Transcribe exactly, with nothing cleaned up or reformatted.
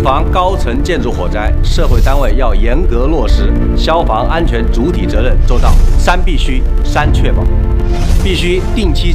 防高层建筑火灾，社会单位要严格落实消防安全主体责任，做到三必须、三确保。必须定期